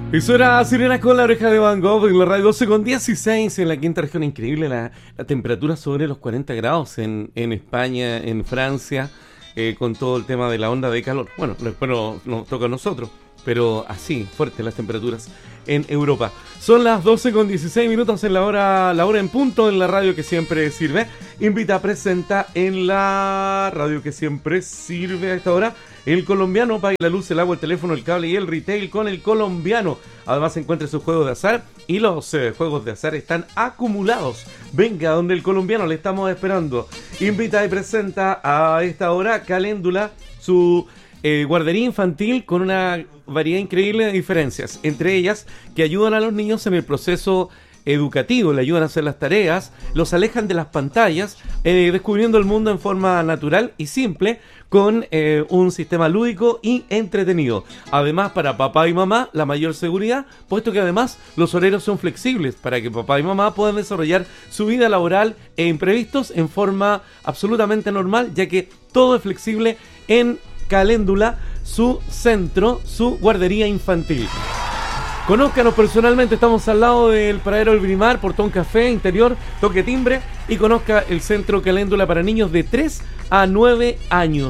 Eso era Sirenas con la oreja de Van Gogh en la radio 12:16 en la quinta región. Increíble la temperatura sobre los 40 grados en España, en Francia, con todo el tema de la onda de calor. Bueno, pero nos toca a nosotros, pero así, fuertes las temperaturas en Europa. Son las 12:16 en la hora en punto en la radio que siempre sirve. Invita, presenta en la radio que siempre sirve a esta hora. El colombiano paga la luz, el agua, el teléfono, el cable y el retail con el colombiano. Además encuentre sus juegos de azar y los juegos de azar están acumulados. Venga, donde el colombiano le estamos esperando. Invita y presenta a esta hora Caléndula, su guardería infantil con una variedad increíble de diferencias. Entre ellas, que ayudan a los niños en el proceso educativo, le ayudan a hacer las tareas, los alejan de las pantallas, descubriendo el mundo en forma natural y simple, con un sistema lúdico y entretenido. Además, para papá y mamá, la mayor seguridad, puesto que además los horarios son flexibles para que papá y mamá puedan desarrollar su vida laboral e imprevistos en forma absolutamente normal, ya que todo es flexible en Caléndula, su centro, su guardería infantil. Conózcanos personalmente, estamos al lado del Paradero del Brimar, Portón Café, interior, toque timbre, y conozca el Centro Caléndula para niños de 3 a 9 años.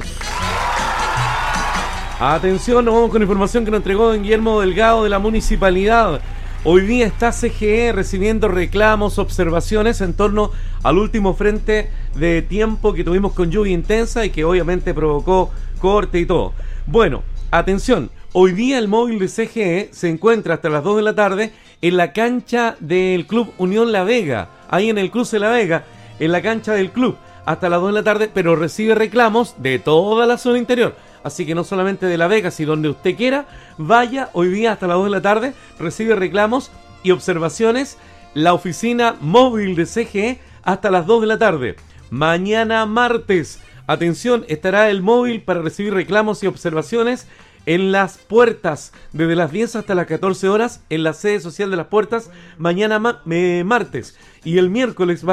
Atención, nos vamos con información que nos entregó don Guillermo Delgado de la Municipalidad. Hoy día está CGE recibiendo reclamos, observaciones en torno al último frente de tiempo que tuvimos con lluvia intensa y que obviamente provocó corte y todo. Bueno, atención. Hoy día el móvil de CGE se encuentra hasta las 2 de la tarde en la cancha del Club Unión La Vega, ahí en el cruce La Vega, en la cancha del club, hasta las 2 de la tarde, pero recibe reclamos de toda la zona interior. Así que no solamente de La Vega, sino donde usted quiera, vaya hoy día hasta las 2 de la tarde, recibe reclamos y observaciones, la oficina móvil de CGE hasta las 2 de la tarde. Mañana martes, atención, estará el móvil para recibir reclamos y observaciones en Las Puertas, desde las 10 hasta las 14 horas, en la sede social de Las Puertas, mañana martes. Y el miércoles va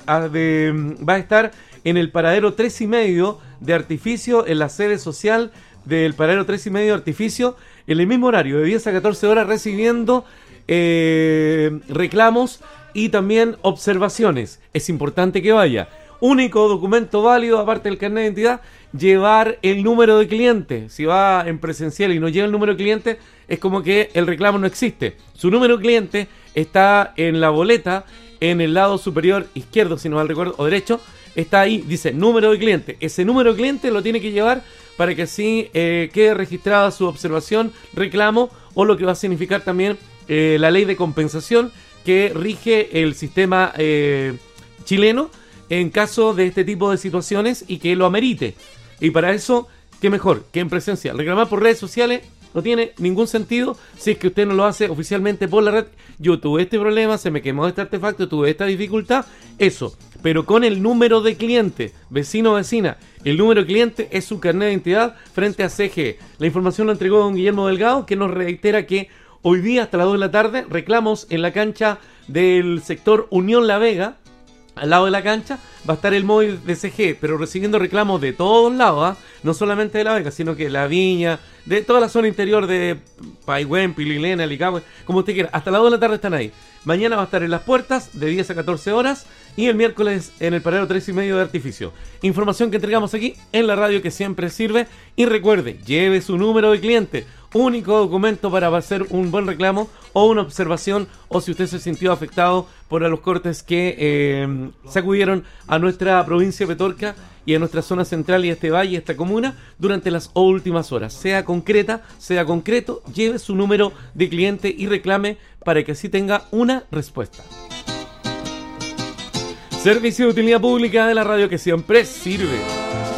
a estar en el paradero 3,5 de Artificio, en la sede social del paradero 3,5 de Artificio, en el mismo horario, de 10 a 14 horas, recibiendo reclamos y también observaciones. Es importante que vaya. Único documento válido, aparte del carnet de identidad, llevar el número de cliente. Si va en presencial y no lleva el número de cliente, es como que el reclamo no existe. Su número de cliente está en la boleta, en el lado superior izquierdo, si no mal recuerdo, o derecho, está ahí, dice número de cliente. Ese número de cliente lo tiene que llevar para que así quede registrada su observación, reclamo, o lo que va a significar también la ley de compensación que rige el sistema chileno en caso de este tipo de situaciones y que lo amerite. Y para eso, qué mejor que en presencial. Reclamar por redes sociales no tiene ningún sentido si es que usted no lo hace oficialmente por la red. Yo tuve este problema, se me quemó este artefacto, tuve esta dificultad, eso. Pero con el número de cliente, vecino o vecina, el número de cliente es su carnet de identidad frente a CGE. La información la entregó don Guillermo Delgado, que nos reitera que hoy día hasta las 2 de la tarde reclamos en la cancha del sector Unión La Vega. Al lado de la cancha va a estar el móvil de CG, pero recibiendo reclamos de todos lados, no solamente de La Vega, sino que La Viña, de toda la zona interior de Paigüen, Pililena, Licahue, como usted quiera. Hasta las 2 de la tarde están ahí. Mañana va a estar en Las Puertas de 10 a 14 horas y el miércoles en el paradero 3,5 de Artificio. Información que entregamos aquí en la radio que siempre sirve. Y recuerde, lleve su número de cliente. Único documento para hacer un buen reclamo o una observación, o si usted se sintió afectado por los cortes que sacudieron a nuestra provincia de Petorca y a nuestra zona central y a este valle, a esta comuna, durante las últimas horas. Sea concreta, sea concreto, lleve su número de cliente y reclame para que así tenga una respuesta. Servicio de utilidad pública de la radio que siempre sirve.